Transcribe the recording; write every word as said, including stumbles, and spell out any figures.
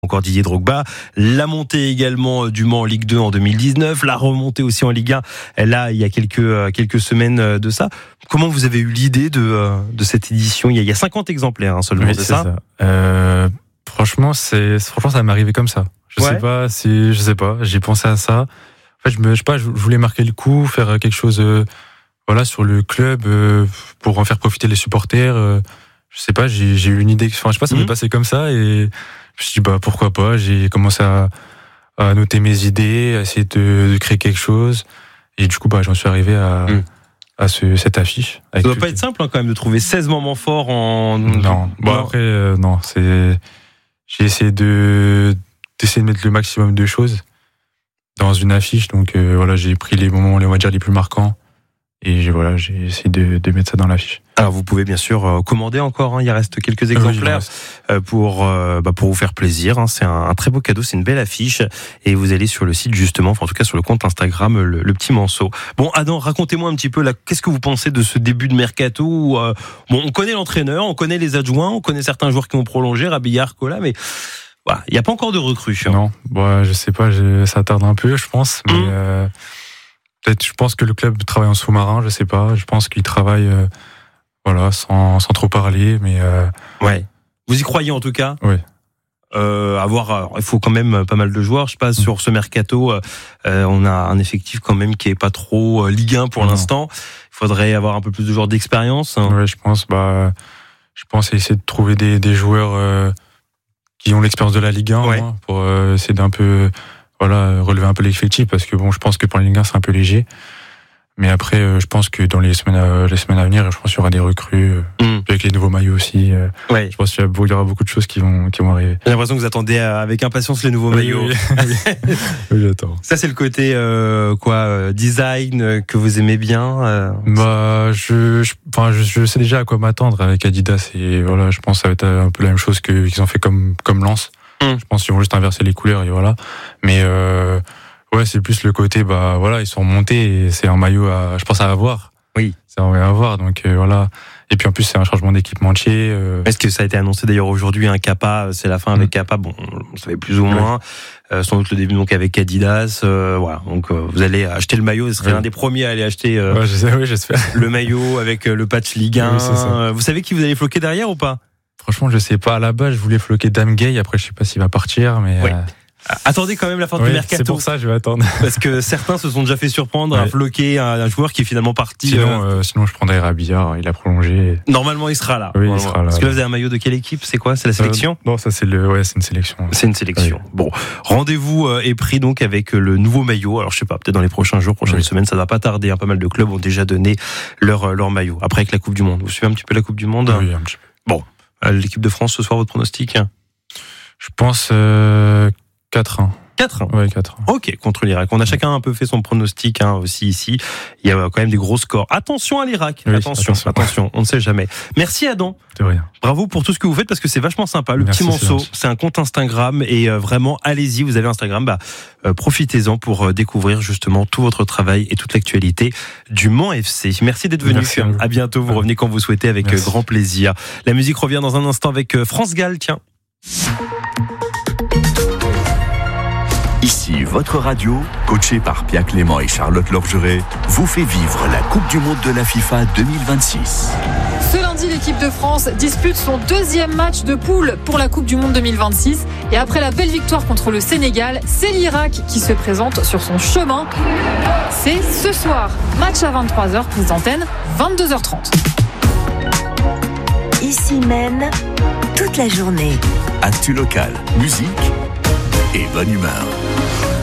encore Didier Drogba. La montée également du Mans en Ligue deux en deux mille dix-neuf, la remontée aussi en Ligue un, là, il y a quelques, quelques semaines de ça. Comment vous avez eu l'idée de, de cette édition ? Il y a, il y a cinquante exemplaires hein, seulement, oui, c'est, c'est ça, ça. Euh, franchement, c'est, franchement, ça m'est arrivé comme ça. Je ouais. sais pas si, je sais pas, j'ai pensé à ça. En fait, je me, je sais pas, je voulais marquer le coup, faire quelque chose, euh, voilà, sur le club, euh, pour en faire profiter les supporters. Euh, je sais pas, j'ai, j'ai eu une idée, enfin, je sais pas, ça m'est mmh. passé comme ça et je me suis dit, bah, pourquoi pas. J'ai commencé à, à noter mes idées, à essayer de, de créer quelque chose. Et du coup, bah, j'en suis arrivé à, mmh. à ce, cette affiche. Ça doit pas être simple, hein, quand même, de trouver seize moments forts en. Non, bon, après, euh, non, c'est, j'ai essayé de, d'essayer de mettre le maximum de choses dans une affiche, donc euh, voilà, j'ai pris les moments, on va dire, les plus marquants, et j'ai, voilà, j'ai essayé de, de mettre ça dans l'affiche. Alors vous pouvez bien sûr euh, commander encore, hein, il reste quelques exemplaires oui, euh, pour euh, bah, pour vous faire plaisir. Hein, c'est un, un très beau cadeau, c'est une belle affiche, et vous allez sur le site justement, enfin en tout cas sur le compte Instagram, le, le petit Manceau. Bon, Adam, racontez-moi un petit peu là, qu'est-ce que vous pensez de ce début de mercato où, euh, bon, on connaît l'entraîneur, on connaît les adjoints, on connaît certains joueurs qui ont prolongé, Rabillard, Cola, mais il voilà, n'y a pas encore de recrues. Hein. Non, bah, je sais pas, je, ça tarde un peu, je pense. Mais mmh. euh, peut-être, je pense que le club travaille en sous-marin, je sais pas. Je pense qu'il travaille, euh, voilà, sans, sans trop parler, mais. Euh, ouais. Vous y croyez en tout cas ? Oui. Euh, avoir, alors, il faut quand même pas mal de joueurs. Je passe mmh. sur ce mercato, euh, on a un effectif quand même qui est pas trop euh, Ligue un pour non. l'instant. Il faudrait avoir un peu plus de joueurs d'expérience. Hein. Ouais, je pense. Bah, je pense essayer de trouver des, des joueurs. Euh, qui ont l'expérience de la Ligue un, ouais. hein, pour euh, essayer d'un peu, voilà, relever un peu l'effectif, parce que bon, je pense que pour la Ligue un, c'est un peu léger. Mais après, euh, je pense que dans les semaines à, les semaines à venir, je pense qu'il y aura des recrues, euh, mmh. avec les nouveaux maillots aussi. Euh, ouais. Je pense qu'il y aura beaucoup de choses qui vont, qui vont arriver. J'ai l'impression que vous attendez avec impatience les nouveaux oui, maillots. Oui, oui. oui, j'attends. Ça, c'est le côté, euh, quoi, euh, design, euh, que vous aimez bien euh, Bah, je, je, enfin, je, je sais déjà à quoi m'attendre avec Adidas, et voilà, je pense que ça va être un peu la même chose que, qu'ils ont fait comme, comme Lens. Mmh. Je pense qu'ils vont juste inverser les couleurs, et voilà. Mais, euh, ouais, c'est plus le côté, bah voilà, ils sont remontés et c'est un maillot à, je pense, à avoir. Oui. C'est un maillot à avoir, donc euh, voilà. Et puis en plus, c'est un changement d'équipementier. Euh... Est-ce que ça a été annoncé d'ailleurs aujourd'hui, un Kappa, c'est la fin avec mmh. Kappa, bon, vous savez plus ou moins. Oui. Euh, sans doute le début donc avec Adidas. Euh, voilà, donc euh, vous allez acheter le maillot, vous serez oui. l'un des premiers à aller acheter euh, ouais, je sais, oui, j'espère. le maillot avec le patch Ligue un. Oui, c'est ça. Vous savez qui vous allez floquer derrière ou pas ? Franchement, je sais pas. À la base, je voulais floquer Dame Gay. Après, je sais pas s'il va partir, mais. Oui. Euh... Attendez quand même la fin oui, du mercato. C'est pour ça je vais attendre. Parce que certains se sont déjà fait surprendre ouais. à floquer un, un joueur qui est finalement parti. Sinon, euh... Euh, sinon je prendrais Rabillard. Il a prolongé. Normalement, il sera là. Oui, il sera là. Parce que là, vous avez un maillot de quelle équipe ? C'est quoi ? C'est la sélection ? euh, Non, ça c'est le. Ouais, c'est une sélection. C'est une sélection. Oui. Bon, rendez-vous est pris donc avec le nouveau maillot. Alors je sais pas, peut-être dans les prochains jours, prochaines oui. semaines, ça va pas tarder. Hein. Pas mal de clubs ont déjà donné leur leur maillot. Après avec la Coupe du Monde. Vous suivez un petit peu la Coupe du Monde ? Oui, un petit peu. Bon, l'équipe de France ce soir, votre pronostic ? Je pense euh, quatre un. quatre Ouais, quatre. Ok, contre l'Irak. On a chacun un peu fait son pronostic hein, aussi ici. Il y a quand même des gros scores. Attention à l'Irak. Oui, attention, attention, attention, on ne sait jamais. Merci Adam. De rien. Bravo pour tout ce que vous faites parce que c'est vachement sympa. Le Merci, petit Manceau, c'est, c'est un compte Instagram et euh, vraiment, allez-y. Vous avez Instagram, bah euh, profitez-en pour euh, découvrir justement tout votre travail et toute l'actualité du Mans F C. Merci d'être venu. Merci à, à bientôt. Vous revenez quand vous souhaitez avec euh, grand plaisir. La musique revient dans un instant avec euh, France Gall. Tiens. Ici, votre radio, coachée par Pia Clément et Charlotte Lorgeret, vous fait vivre la Coupe du Monde de la FIFA deux mille vingt-six. Ce lundi, l'équipe de France dispute son deuxième match de poule pour la Coupe du Monde deux mille vingt-six. Et après la belle victoire contre le Sénégal, c'est l'Irak qui se présente sur son chemin. C'est ce soir. Match à vingt-trois heures, prise d'antenne, vingt-deux heures trente. Ici même, toute la journée. Actu local, musique et bonne humeur.